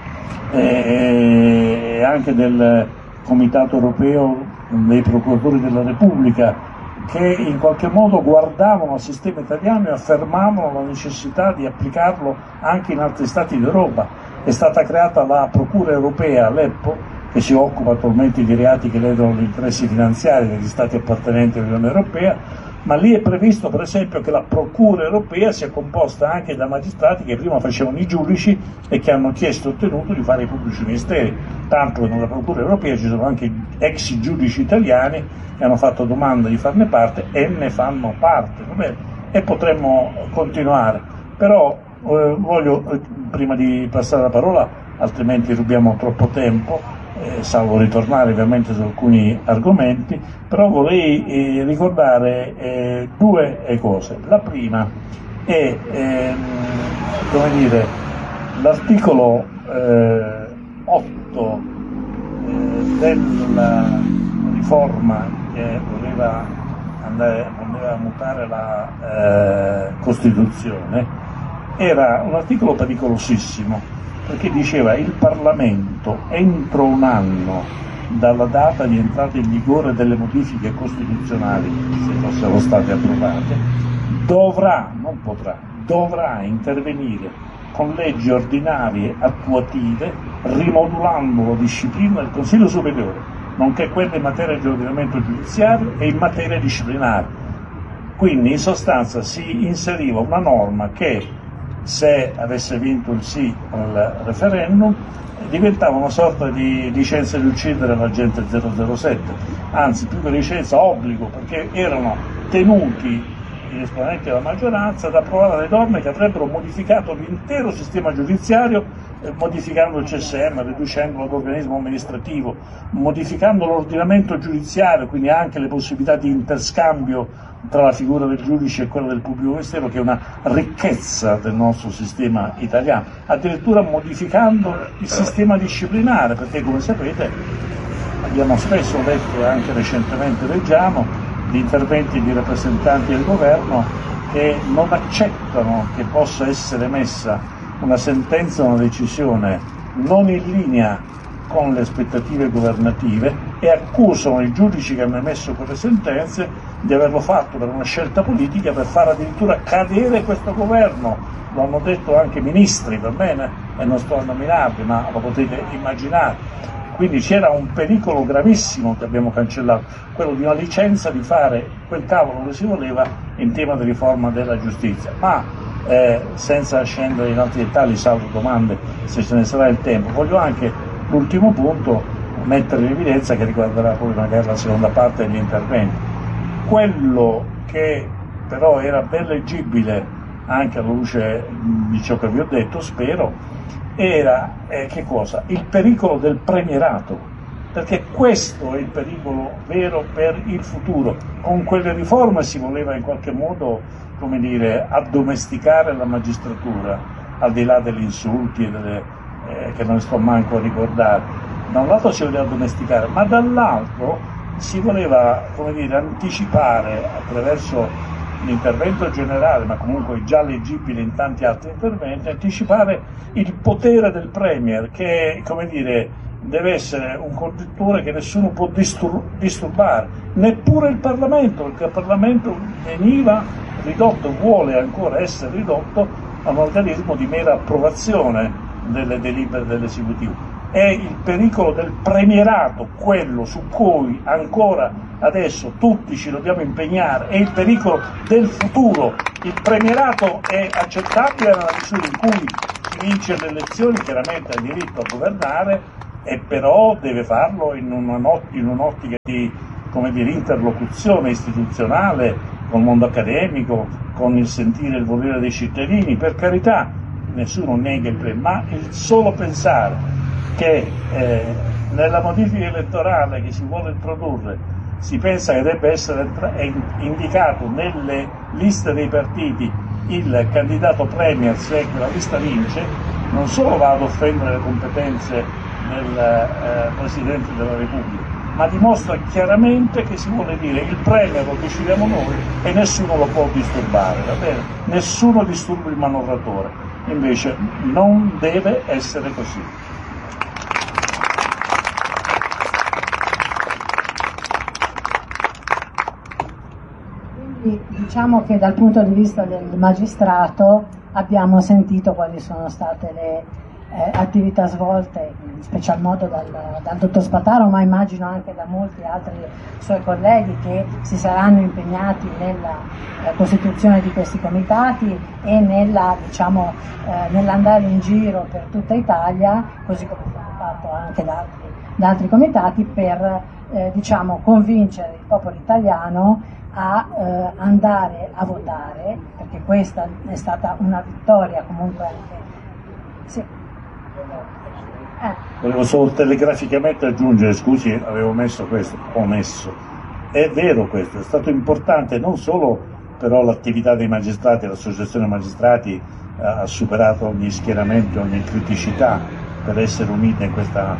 e eh, anche del Comitato Europeo dei Procuratori della Repubblica che in qualche modo guardavano al sistema italiano e affermavano la necessità di applicarlo anche in altri Stati d'Europa. È stata creata la Procura Europea, l'EPPO, che si occupa attualmente di reati che ledono gli interessi finanziari degli Stati appartenenti all'Unione Europea, ma lì è previsto per esempio che la Procura Europea sia composta anche da magistrati che prima facevano i giudici e che hanno chiesto e ottenuto di fare i pubblici ministeri, tanto che nella Procura Europea ci sono anche ex giudici italiani che hanno fatto domanda di farne parte e ne fanno parte, va bene? E potremmo continuare, però eh, voglio, eh, prima di passare la parola, altrimenti rubiamo troppo tempo, Eh, salvo ritornare ovviamente su alcuni argomenti, però vorrei eh, ricordare eh, due cose. La prima è ehm, come dire, l'articolo eh, otto eh, della riforma che voleva, andare, voleva mutare la eh, Costituzione, era un articolo pericolosissimo, perché diceva il Parlamento entro un anno dalla data di entrata in vigore delle modifiche costituzionali, se fossero state approvate, dovrà, non potrà, dovrà intervenire con leggi ordinarie attuative rimodulando la disciplina del Consiglio Superiore, nonché quella in materia di ordinamento giudiziario e in materia disciplinare. Quindi in sostanza si inseriva una norma che, se avesse vinto il sì al referendum, diventava una sorta di licenza di uccidere l'agente zero zero sette, anzi più che licenza obbligo, perché erano tenuti gli esponenti della maggioranza ad approvare le norme che avrebbero modificato l'intero sistema giudiziario, eh, modificando il C S M, riducendolo ad organismo amministrativo, modificando l'ordinamento giudiziario, quindi anche le possibilità di interscambio tra la figura del giudice e quella del pubblico ministero, che è una ricchezza del nostro sistema italiano, addirittura modificando il sistema disciplinare, perché come sapete abbiamo spesso letto e anche recentemente leggiamo di interventi di rappresentanti del governo che non accettano che possa essere emessa una sentenza o una decisione non in linea con le aspettative governative e accusano i giudici che hanno emesso quelle sentenze di averlo fatto per una scelta politica, per far addirittura cadere questo governo. Lo hanno detto anche ministri, va bene? E non sto a nominarli, ma lo potete immaginare. Quindi c'era un pericolo gravissimo che abbiamo cancellato, quello di una licenza di fare quel cavolo che si voleva in tema di riforma della giustizia. Ma eh, senza scendere in altri dettagli, salvo domande se ce ne sarà il tempo, voglio anche, l'ultimo punto, mettere in evidenza, che riguarderà poi magari la seconda parte degli interventi. Quello che però era ben leggibile anche alla luce di ciò che vi ho detto, spero, era eh, che cosa? Il pericolo del premierato, perché questo è il pericolo vero per il futuro. Con quelle riforme si voleva in qualche modo, come dire, addomesticare la magistratura, al di là degli insulti e delle, eh, che non sto manco a ricordare. Da un lato si voleva addomesticare, ma dall'altro si voleva, come dire, anticipare attraverso l'intervento generale, ma comunque già leggibile in tanti altri interventi, anticipare il potere del Premier, che, come dire, deve essere un conduttore che nessuno può distur- disturbare, neppure il Parlamento, perché il Parlamento veniva ridotto, vuole ancora essere ridotto a un organismo di mera approvazione delle delibere dell'esecutivo. È il pericolo del premierato quello su cui ancora adesso tutti ci dobbiamo impegnare, è il pericolo del futuro. Il premierato è accettabile nella misura in cui chi vince le elezioni chiaramente ha diritto a governare, e però deve farlo in, una not- in un'ottica di, come dire, interlocuzione istituzionale con il mondo accademico, con il sentire e il volere dei cittadini. Per carità, nessuno nega il premio, ma il solo pensare che eh, nella modifica elettorale che si vuole introdurre si pensa che debba essere indicato nelle liste dei partiti il candidato premier se la lista vince, non solo va ad offendere le competenze del eh, Presidente della Repubblica, ma dimostra chiaramente che si vuole dire il premier lo decidiamo noi e nessuno lo può disturbare, va bene? Nessuno disturba il manovratore, invece non deve essere così. Diciamo che dal punto di vista del magistrato abbiamo sentito quali sono state le eh, attività svolte, in special modo dal, dal dottor Spataro, ma immagino anche da molti altri suoi colleghi che si saranno impegnati nella eh, costituzione di questi comitati e nella, diciamo, eh, nell'andare in giro per tutta Italia, così come è stato fatto anche da altri, da altri comitati, per eh, diciamo, convincere il popolo italiano a eh, andare a votare, perché questa è stata una vittoria comunque anche. Sì. Eh. Volevo solo telegraficamente aggiungere, scusi, avevo messo questo, ho messo. È vero questo, è stato importante non solo però l'attività dei magistrati, l'associazione magistrati eh, ha superato ogni schieramento, ogni criticità per essere unita in questa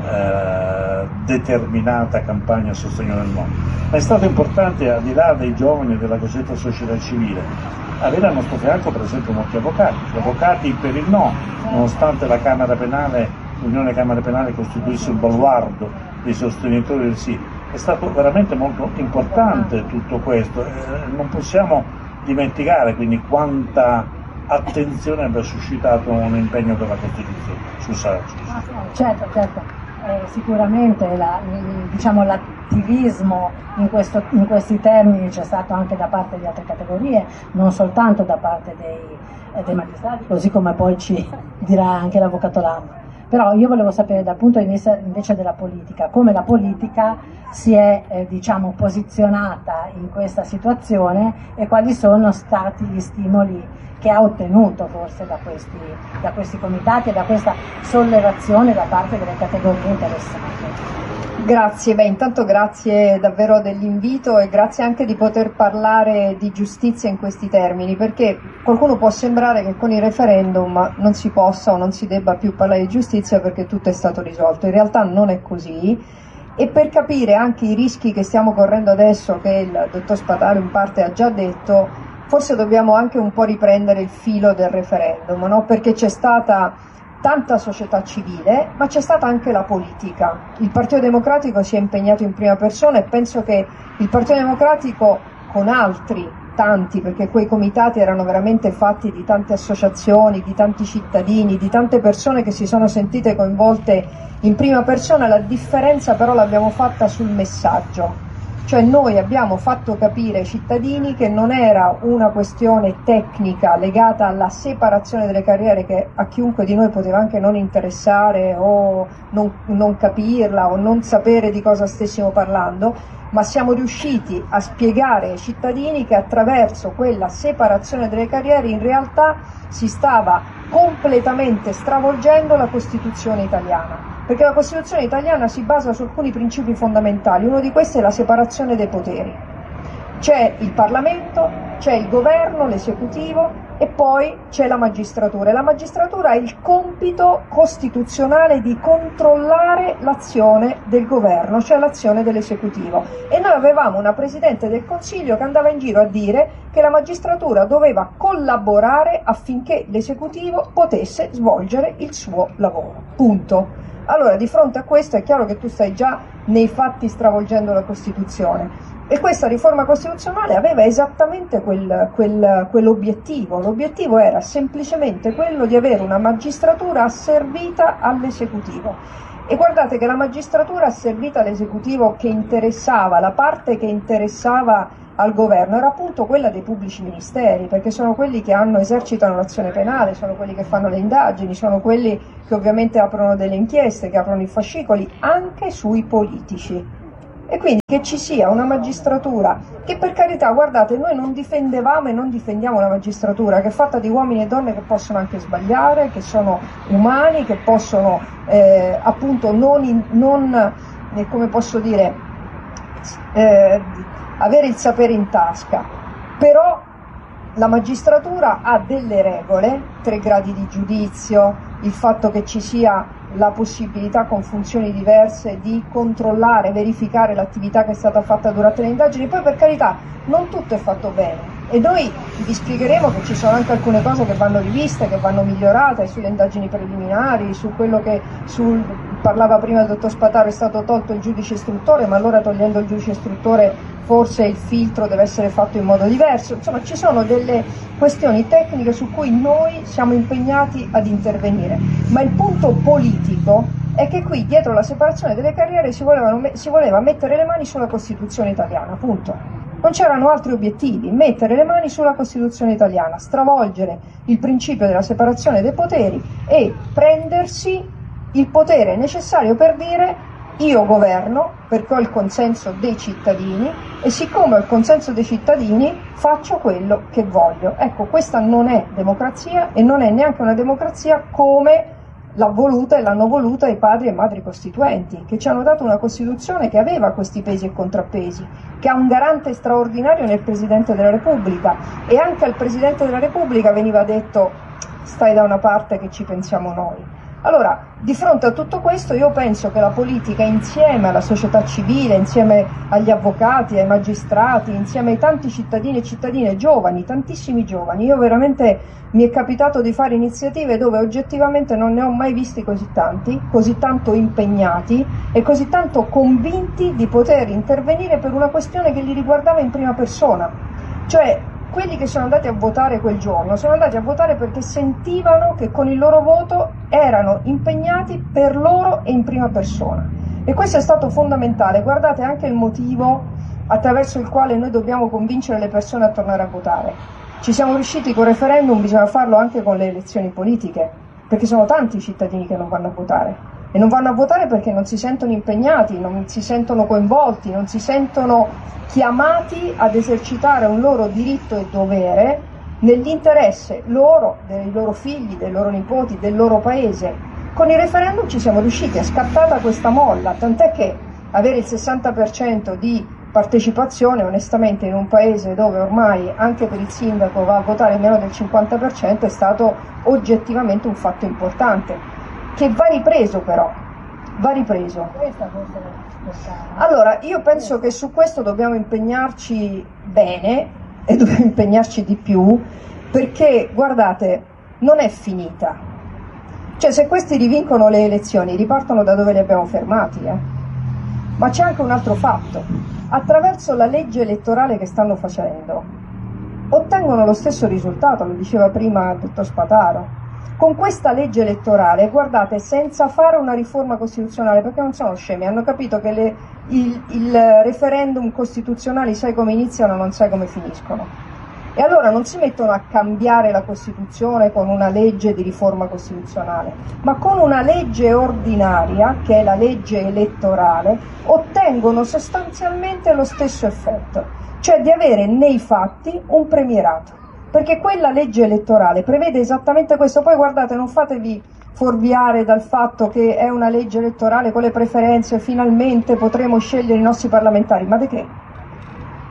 eh, determinata campagna a sostegno del mondo, ma è stato importante, al di là dei giovani e della cosiddetta società civile, avere al nostro fianco per esempio molti avvocati, gli avvocati per il no, nonostante la Camera Penale, l'Unione Camera Penale costituisse un baluardo dei sostenitori del sì. È stato veramente molto importante tutto questo, eh, non possiamo dimenticare quindi quanta attenzione abbia suscitato un impegno per la Costituzione. Scusa, scusa. Certo, certo. Eh, sicuramente la, diciamo, l'attivismo in, questo, in questi termini c'è stato anche da parte di altre categorie, non soltanto da parte dei, eh, dei magistrati, così come poi ci dirà anche l'avvocato Lama. Però io volevo sapere dal punto di vista invece della politica, come la politica si è eh, diciamo, posizionata in questa situazione e quali sono stati gli stimoli che ha ottenuto forse da questi, da questi comitati e da questa sollevazione da parte delle categorie interessate. Grazie, beh intanto grazie davvero dell'invito e grazie anche di poter parlare di giustizia in questi termini, perché qualcuno può sembrare che con il referendum non si possa o non si debba più parlare di giustizia perché tutto è stato risolto. In realtà non è così, e per capire anche i rischi che stiamo correndo adesso, che il dottor Spataro in parte ha già detto, forse dobbiamo anche un po' riprendere il filo del referendum, no? Perché c'è stata tanta società civile, ma c'è stata anche la politica. Il Partito Democratico si è impegnato in prima persona e penso che il Partito Democratico con altri, tanti, perché quei comitati erano veramente fatti di tante associazioni, di tanti cittadini, di tante persone che si sono sentite coinvolte in prima persona, la differenza però l'abbiamo fatta sul messaggio. Cioè noi abbiamo fatto capire ai cittadini che non era una questione tecnica legata alla separazione delle carriere, che a chiunque di noi poteva anche non interessare o non, non capirla o non sapere di cosa stessimo parlando, ma siamo riusciti a spiegare ai cittadini che attraverso quella separazione delle carriere in realtà si stava completamente stravolgendo la Costituzione italiana. Perché la Costituzione italiana si basa su alcuni principi fondamentali, uno di questi è la separazione dei poteri. C'è il Parlamento, c'è il governo, l'esecutivo e poi c'è la magistratura, e la magistratura ha il compito costituzionale di controllare l'azione del governo, cioè l'azione dell'esecutivo, e noi avevamo una Presidente del Consiglio che andava in giro a dire che la magistratura doveva collaborare affinché l'esecutivo potesse svolgere il suo lavoro, punto. Allora, di fronte a questo è chiaro che tu stai già nei fatti stravolgendo la Costituzione. E questa riforma costituzionale aveva esattamente quel, quel, quell'obiettivo. L'obiettivo era semplicemente quello di avere una magistratura asservita all'esecutivo. E guardate che la magistratura asservita all'esecutivo che interessava, la parte che interessava al governo, era appunto quella dei pubblici ministeri, perché sono quelli che hanno, esercitano l'azione penale, sono quelli che fanno le indagini, sono quelli che ovviamente aprono delle inchieste, che aprono i fascicoli, anche sui politici. E quindi che ci sia una magistratura che, per carità, guardate, noi non difendevamo e non difendiamo una magistratura che è fatta di uomini e donne che possono anche sbagliare, che sono umani, che possono eh, appunto non, non eh, come posso dire, eh, avere il sapere in tasca, però la magistratura ha delle regole, tre gradi di giudizio, il fatto che ci sia la possibilità con funzioni diverse di controllare, verificare l'attività che è stata fatta durante le indagini. Poi, per carità, non tutto è fatto bene e noi vi spiegheremo che ci sono anche alcune cose che vanno riviste, che vanno migliorate sulle indagini preliminari, su quello che sul, parlava prima il dottor Spataro, è stato tolto il giudice istruttore, ma allora togliendo il giudice istruttore forse il filtro deve essere fatto in modo diverso. Insomma, ci sono delle questioni tecniche su cui noi siamo impegnati ad intervenire, ma il punto politico è che qui dietro la separazione delle carriere si, volevano, si voleva mettere le mani sulla Costituzione italiana, punto. Non c'erano altri obiettivi, mettere le mani sulla Costituzione italiana, stravolgere il principio della separazione dei poteri e prendersi il potere necessario per dire: io governo perché ho il consenso dei cittadini e siccome ho il consenso dei cittadini faccio quello che voglio. Ecco, questa non è democrazia e non è neanche una democrazia come l'ha voluta e l'hanno voluta i padri e madri costituenti, che ci hanno dato una Costituzione che aveva questi pesi e contrappesi, che ha un garante straordinario nel Presidente della Repubblica, e anche al Presidente della Repubblica veniva detto: stai da una parte che ci pensiamo noi. Allora, di fronte a tutto questo, io penso che la politica, insieme alla società civile, insieme agli avvocati, ai magistrati, insieme ai tanti cittadini e cittadine giovani, tantissimi giovani, io veramente mi è capitato di fare iniziative dove oggettivamente non ne ho mai visti così tanti, così tanto impegnati e così tanto convinti di poter intervenire per una questione che li riguardava in prima persona. Cioè, quelli che sono andati a votare quel giorno sono andati a votare perché sentivano che con il loro voto erano impegnati per loro e in prima persona, e questo è stato fondamentale. Guardate anche il motivo attraverso il quale noi dobbiamo convincere le persone a tornare a votare. Ci siamo riusciti con il referendum, bisogna farlo anche con le elezioni politiche, perché sono tanti i cittadini che non vanno a votare. E non vanno a votare perché non si sentono impegnati, non si sentono coinvolti, non si sentono chiamati ad esercitare un loro diritto e dovere nell'interesse loro, dei loro figli, dei loro nipoti, del loro paese. Con il referendum ci siamo riusciti, è scattata questa molla, tant'è che avere il sessanta per cento di partecipazione, onestamente, in un paese dove ormai anche per il sindaco va a votare meno del cinquanta per cento, è stato oggettivamente un fatto importante, che va ripreso però, va ripreso. Allora, io penso che su questo dobbiamo impegnarci bene e dobbiamo impegnarci di più, perché, guardate, non è finita. Cioè, se questi rivincono le elezioni, ripartono da dove li abbiamo fermati, eh? Ma c'è anche un altro fatto: attraverso la legge elettorale che stanno facendo, ottengono lo stesso risultato, lo diceva prima il dottor Spataro. Con questa legge elettorale, guardate, senza fare una riforma costituzionale, perché non sono scemi, hanno capito che le, il, il referendum costituzionali sai come iniziano, non sai come finiscono. E allora non si mettono a cambiare la Costituzione con una legge di riforma costituzionale, ma con una legge ordinaria, che è la legge elettorale, ottengono sostanzialmente lo stesso effetto, cioè di avere nei fatti un premierato. Perché quella legge elettorale prevede esattamente questo. Poi guardate, non fatevi fuorviare dal fatto che è una legge elettorale con le preferenze, finalmente potremo scegliere i nostri parlamentari. Ma di che?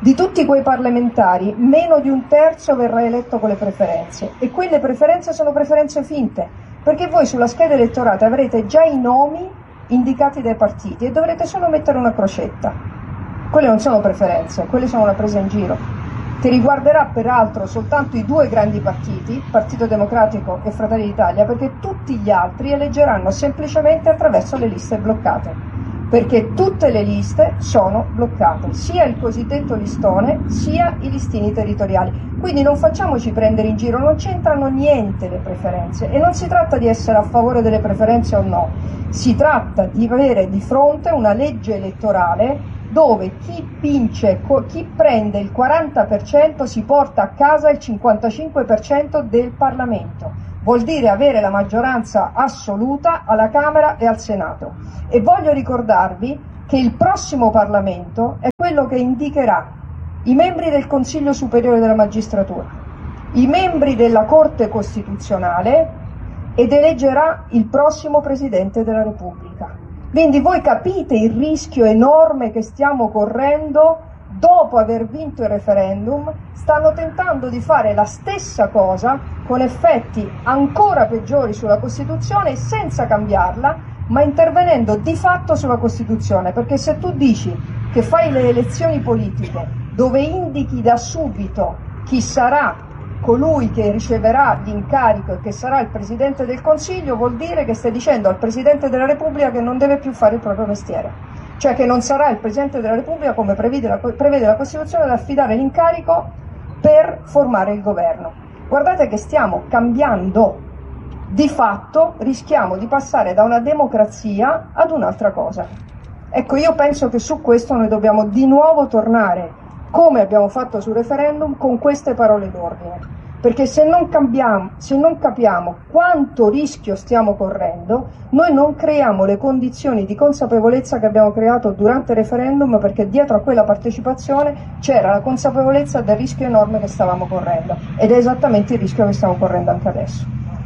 Di tutti quei parlamentari, meno di un terzo verrà eletto con le preferenze, e quelle preferenze sono preferenze finte, perché voi sulla scheda elettorale avrete già i nomi indicati dai partiti e dovrete solo mettere una crocetta. Quelle non sono preferenze, quelle sono una presa in giro, che riguarderà peraltro soltanto i due grandi partiti, Partito Democratico e Fratelli d'Italia, perché tutti gli altri eleggeranno semplicemente attraverso le liste bloccate. Perché tutte le liste sono bloccate, sia il cosiddetto listone, sia i listini territoriali. Quindi non facciamoci prendere in giro, non c'entrano niente le preferenze, e non si tratta di essere a favore delle preferenze o no, si tratta di avere di fronte una legge elettorale dove chi vince, chi prende il quaranta per cento si porta a casa il cinquantacinque per cento del Parlamento. Vuol dire avere la maggioranza assoluta alla Camera e al Senato. E voglio ricordarvi che il prossimo Parlamento è quello che indicherà i membri del Consiglio Superiore della Magistratura, i membri della Corte Costituzionale, ed eleggerà il prossimo Presidente della Repubblica. Quindi voi capite il rischio enorme che stiamo correndo. Dopo aver vinto il referendum, stanno tentando di fare la stessa cosa con effetti ancora peggiori sulla Costituzione, senza cambiarla, ma intervenendo di fatto sulla Costituzione, perché se tu dici che fai le elezioni politiche dove indichi da subito chi sarà colui che riceverà l'incarico e che sarà il Presidente del Consiglio, vuol dire che stai dicendo al Presidente della Repubblica che non deve più fare il proprio mestiere. Cioè che non sarà il Presidente della Repubblica, come prevede la, prevede la Costituzione, ad affidare l'incarico per formare il governo. Guardate che stiamo cambiando, di fatto rischiamo di passare da una democrazia ad un'altra cosa. Ecco, io penso che su questo noi dobbiamo di nuovo tornare, come abbiamo fatto sul referendum, con queste parole d'ordine. Perché se non cambiamo, se non capiamo quanto rischio stiamo correndo, noi non creiamo le condizioni di consapevolezza che abbiamo creato durante il referendum, perché dietro a quella partecipazione c'era la consapevolezza del rischio enorme che stavamo correndo, ed è esattamente il rischio che stiamo correndo anche adesso.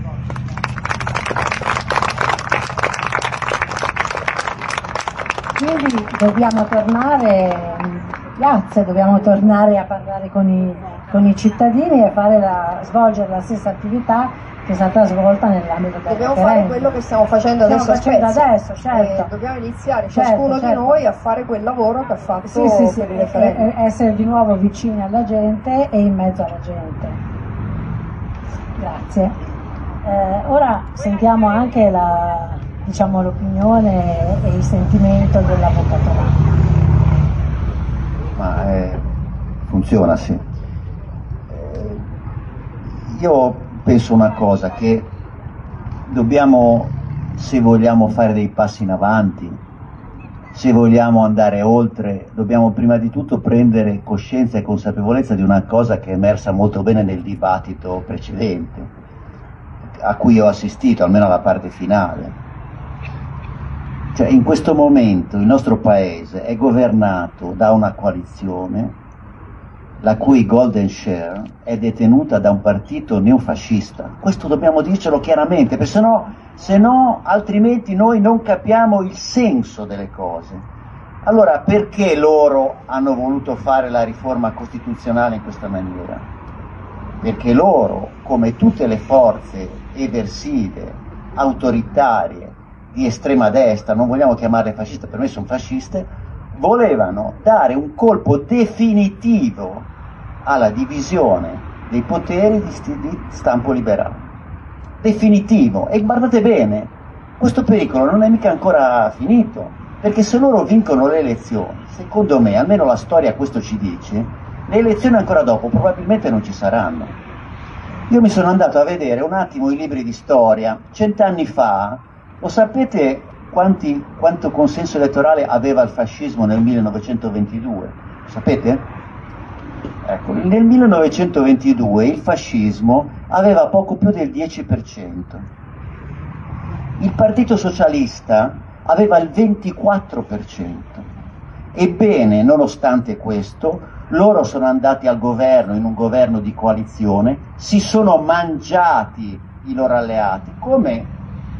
Quindi dobbiamo tornare, grazie, dobbiamo tornare a parlare con i, con i cittadini e fare la, svolgere la stessa attività che è stata svolta nell'ambito del Dobbiamo referendum. fare quello che stiamo facendo stiamo adesso, facendo adesso, eh, certo. dobbiamo iniziare certo, ciascuno certo. di noi a fare quel lavoro che ha fatto sì, sì, sì, per il referendum. essere di nuovo vicini alla gente e in mezzo alla gente. Grazie. Eh, ora sentiamo anche la, diciamo, l'opinione e il sentimento dell'avvocato. Ma eh, funziona, sì. Eh, io penso una cosa, che dobbiamo, se vogliamo fare dei passi in avanti, se vogliamo andare oltre, dobbiamo prima di tutto prendere coscienza e consapevolezza di una cosa che è emersa molto bene nel dibattito precedente, a cui ho assistito, almeno alla parte finale. Cioè, in questo momento il nostro paese è governato da una coalizione la cui golden share è detenuta da un partito neofascista. Questo dobbiamo dircelo chiaramente, perché se no, se no altrimenti noi non capiamo il senso delle cose. Allora, perché loro hanno voluto fare la riforma costituzionale in questa maniera? Perché loro, come tutte le forze eversive, autoritarie, di estrema destra, non vogliamo chiamarle fasciste, per me sono fasciste, volevano dare un colpo definitivo alla divisione dei poteri di, st- di stampo liberale. Definitivo. E guardate bene, questo pericolo non è mica ancora finito, perché se loro vincono le elezioni, secondo me, almeno la storia questo ci dice, le elezioni ancora dopo probabilmente non ci saranno. Io mi sono andato a vedere un attimo i libri di storia. Cent'anni fa, lo sapete quanti, quanto consenso elettorale aveva il fascismo nel millenovecentoventidue? Lo sapete? Ecco, nel millenovecentoventidue il fascismo aveva poco più del dieci per cento. Il Partito Socialista aveva il ventiquattro per cento. Ebbene, nonostante questo, loro sono andati al governo, in un governo di coalizione, si sono mangiati i loro alleati, come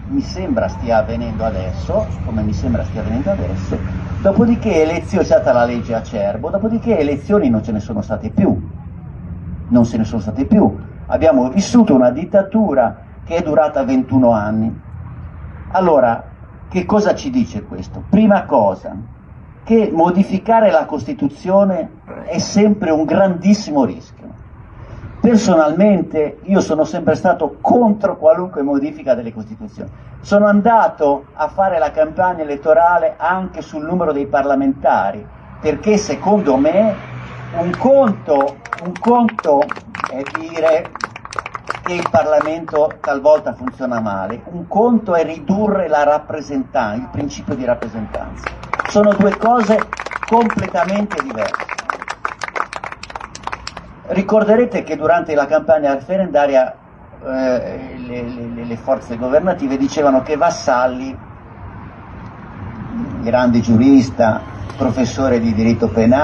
mi sembra stia avvenendo adesso, come mi sembra stia avvenendo adesso, dopodiché elezioni, è stata la legge Acerbo, dopodiché elezioni non ce ne sono state più, non se ne sono state più. Abbiamo vissuto una dittatura che è durata ventuno anni. Allora, che cosa ci dice questo? Prima cosa, che modificare la Costituzione è sempre un grandissimo rischio. Personalmente io sono sempre stato contro qualunque modifica delle Costituzioni. Sono andato a fare la campagna elettorale anche sul numero dei parlamentari, perché secondo me un conto, un conto è dire che il Parlamento talvolta funziona male, un conto è ridurre la rappresentanza, il principio di rappresentanza. Sono due cose completamente diverse. Ricorderete che durante la campagna referendaria eh, le, le, le forze governative dicevano che Vassalli, grande giurista, professore di diritto penale,